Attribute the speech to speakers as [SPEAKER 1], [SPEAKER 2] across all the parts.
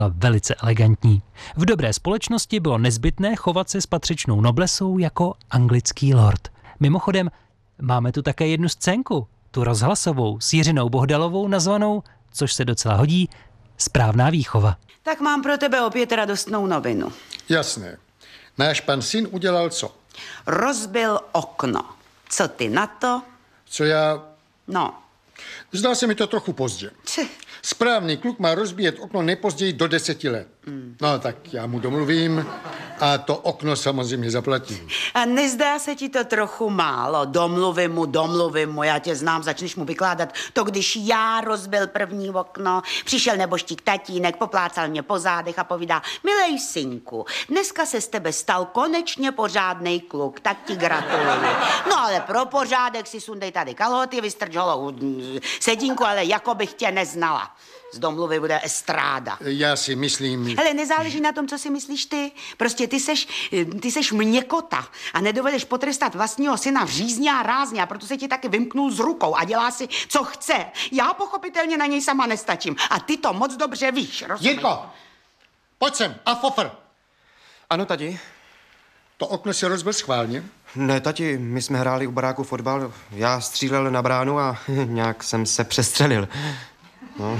[SPEAKER 1] velice elegantní. V dobré společnosti bylo nezbytné chovat se s patřičnou noblesou jako anglický lord. Mimochodem, máme tu také jednu scénku, tu rozhlasovou s Jiřinou Bohdalovou nazvanou, což se docela hodí, Správná výchova.
[SPEAKER 2] Tak mám pro tebe opět radostnou novinu.
[SPEAKER 3] Jasné. Náš pan syn udělal co?
[SPEAKER 2] Rozbil okno. Co ty na to?
[SPEAKER 3] Co já...
[SPEAKER 2] No.
[SPEAKER 3] Zdá se mi to trochu pozdě. Správný kluk má rozbíjet okno nejpozději do 10 let. No tak já mu domluvím a to okno samozřejmě zaplatím.
[SPEAKER 2] A nezdá se ti to trochu málo? Domluvím mu, já tě znám, začneš mu vykládat to, když já rozbil první okno, přišel neboštík tatínek, poplácal mě po zádech a povídá, milej synku, dneska se z tebe stal konečně pořádnej kluk, tak ti gratuluju. No ale pro pořádek si sundej tady kalhoty, vystrč holou sedínku, ale jako bych tě neznala. Z domluvy bude estráda.
[SPEAKER 3] Já si myslím...
[SPEAKER 2] Hele, nezáleží na tom, co si myslíš ty. Prostě ty seš měkota a nedovedeš potrestat vlastního syna v řízně a rázně a proto se ti taky vymknul z rukou a dělá si, co chce. Já pochopitelně na něj sama nestačím a ty to moc dobře víš, rozumíš?
[SPEAKER 3] Jirko, pojď sem a fofr.
[SPEAKER 4] Ano, tati.
[SPEAKER 3] To okno si rozbil schválně?
[SPEAKER 4] Ne, tati, my jsme hráli u baráku fotbal. Já střílel na bránu a nějak jsem se přestřelil. No.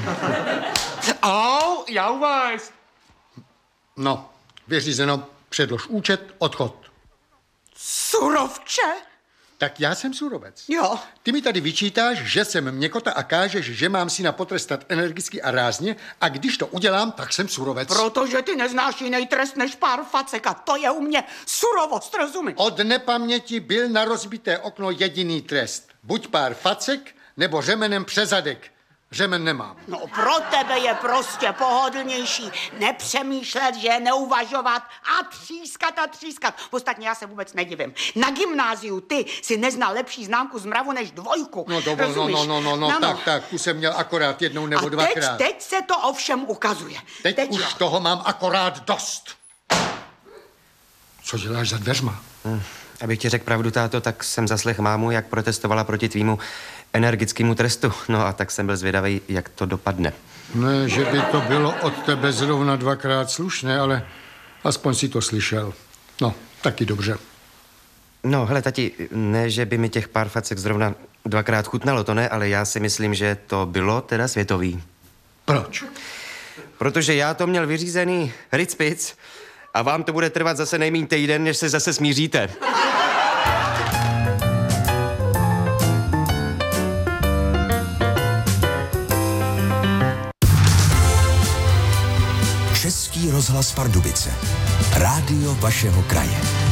[SPEAKER 5] Au, já u vás.
[SPEAKER 3] No, vyřízeno, předlož účet, odchod.
[SPEAKER 2] Surovče?
[SPEAKER 3] Tak já jsem surovec.
[SPEAKER 2] Jo.
[SPEAKER 3] Ty mi tady vyčítáš, že jsem měkota a kážeš, že mám syna potrestat energicky a rázně a když to udělám, tak jsem surovec.
[SPEAKER 2] Protože ty neznáš jiný trest než pár facek a to je u mě surovost, rozumíš?
[SPEAKER 3] Od nepaměti byl na rozbité okno jediný trest. Buď pár facek, nebo řemenem přes zadek. Řemen nemám.
[SPEAKER 2] No pro tebe je prostě pohodlnější nepřemýšlet, že neuvažovat a třískat. Ostatně já se vůbec nedivím. Na gymnáziu ty si neznal lepší známku z mravu než 2.
[SPEAKER 3] No, tak, tu jsem měl akorát jednou nebo dvakrát.
[SPEAKER 2] Teď se to ovšem ukazuje.
[SPEAKER 3] Teď už jo. Toho mám akorát dost. Co děláš za dveřma?
[SPEAKER 4] Abych ti řekl pravdu, táto, tak jsem zaslechl mámu, jak protestovala proti tvýmu energickému trestu. No a tak jsem byl zvědavý, jak to dopadne.
[SPEAKER 3] Ne, že by to bylo od tebe zrovna 2krát slušné, ale aspoň si to slyšel. No, taky dobře.
[SPEAKER 4] No, hele, tati, ne, že by mi těch pár facek zrovna 2krát chutnalo, to ne, ale já si myslím, že to bylo teda světový.
[SPEAKER 3] Proč?
[SPEAKER 4] Protože já to měl vyřízený ricpic a vám to bude trvat zase nejméně týden, než se zase smíříte.
[SPEAKER 6] Český rozhlas Pardubice. Rádio vašeho kraje.